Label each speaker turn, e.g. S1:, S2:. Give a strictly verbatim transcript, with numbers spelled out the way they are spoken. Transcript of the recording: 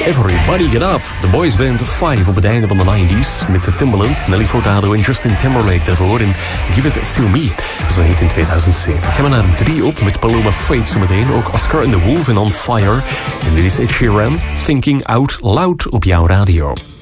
S1: Everybody Get Up. De boys band vijf op het einde van de negentig met Timbaland, Nelly Furtado en Justin Timberlake daarvoor in Give It To Me. Zo heet in tweeduizend zeven. Gaan we naar drie op met Paloma Faith zometeen. Ook Oscar and the Wolf en On Fire. En dit is Ed Sheeran, Thinking Out Loud op jouw radio.